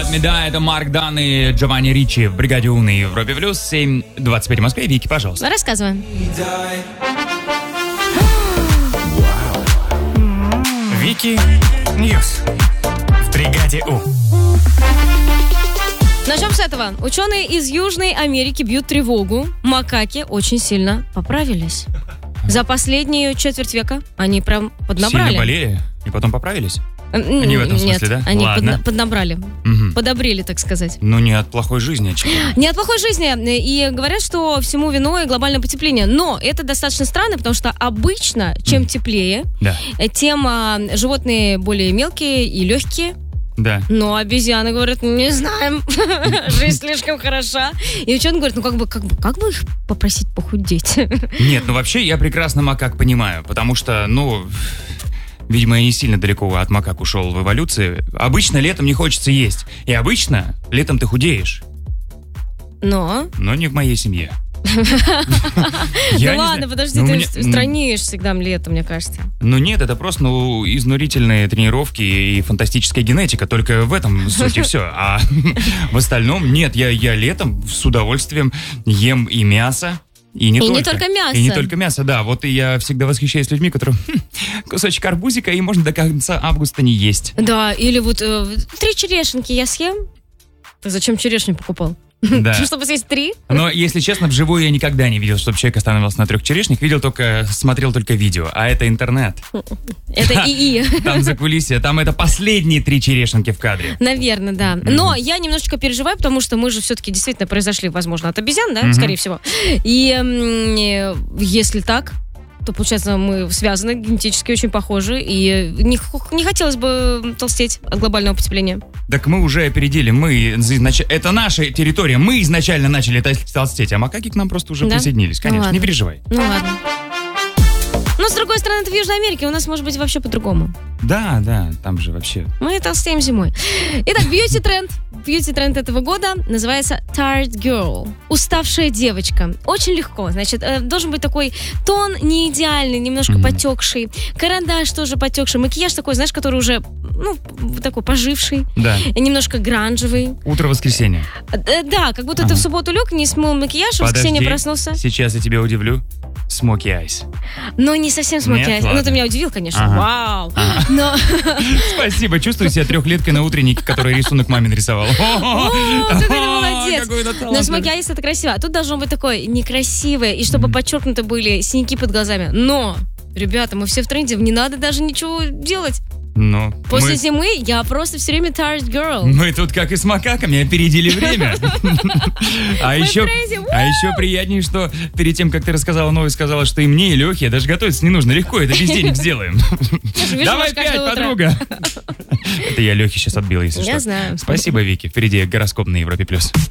Да, это Марк Дан и Джованни Ричи в «Бригаде У» на Европе Плюс. 7:25 в Москве. Вики, пожалуйста. Рассказываем. Вики Ньюс в «Бригаде У». Начнем с этого. Ученые из Южной Америки бьют тревогу. Макаки очень сильно поправились. За последнюю четверть века они прям поднабрали. Сильно болели и потом поправились? Не в этом смысле, да? Они Ладно. поднабрали. Угу. Подобрели, так сказать. Ну, не от плохой жизни, очевидно. Не от плохой жизни. И говорят, что всему виной глобальное потепление. Но это достаточно странно, потому что обычно, чем теплее, тем животные более мелкие и легкие. Да. Но обезьяны говорят, не знаем, жизнь слишком хороша. И ученые говорят, ну как бы их попросить похудеть? Нет, ну вообще я прекрасно макак понимаю, потому что, видимо, я не сильно далеко от макак ушел в эволюции. Обычно летом не хочется есть. И обычно летом ты худеешь. Но не в моей семье. Ну ладно, подожди, ты странеешь всегда летом, мне кажется. Ну нет, это просто изнурительные тренировки и фантастическая генетика. Только в этом суть и все. А в остальном нет, я летом с удовольствием ем и мясо. И не только мясо. И не только мясо, да. Вот и я всегда восхищаюсь людьми, которым кусочек арбузика, и можно до конца августа не есть. Да, или вот 3 черешенки я съем. Ты зачем черешню покупал? Да. Чтобы съесть 3? Но, если честно, вживую я никогда не видел, чтобы человек останавливался на 3 черешнях. Смотрел только видео. А это интернет. Это ИИ. Там закулисье, там это последние 3 черешенки в кадре. Наверное, да. Но я немножечко переживаю, потому что мы же все-таки действительно произошли, возможно, от обезьян, да, скорее всего. И если так, то, получается, мы связаны, генетически очень похожи, и не хотелось бы толстеть от глобального потепления. Так мы уже опередили, это наша территория, мы изначально начали толстеть, а макаки к нам просто уже присоединились, конечно, не переживай. Ну ладно. Но, с другой стороны, это в Южной Америке, у нас может быть вообще по-другому. Да, там же вообще. Мы толстеем зимой. Итак, бьюти-тренд этого года называется Tired Girl. Уставшая девочка. Очень легко. Значит, должен быть такой тон не идеальный, немножко потекший. Карандаш тоже потекший. Макияж такой, знаешь, который уже, такой поживший. Да. Немножко гранжевый. Утро воскресенья. Да, как будто ты в субботу лег, не смыл макияж, в воскресенье проснулся. Сейчас я тебя удивлю. Smoky eyes. Но не совсем smoky eyes. Ну, ты меня удивил, конечно. Вау. Но... Спасибо. Чувствую себя 3-леткой на утреннике, который рисунок маме нарисовал. О, ты молодец. Но smoky eyes это красиво. А тут должно быть такое некрасивое, и чтобы подчеркнуты были синяки под глазами. Но, ребята, мы все в тренде, не надо даже ничего делать. После зимы я просто все время tired girl. Мы тут, как и с макаками, опередили время. А еще приятнее, что перед тем, как ты рассказала новость, сказала, что и мне, и Лехе даже готовиться не нужно. Легко, это без денег сделаем. Давай 5, подруга. Это я Лехе сейчас отбил, если что. Я знаю. Спасибо, Вики. Впереди гороскоп на Европе+.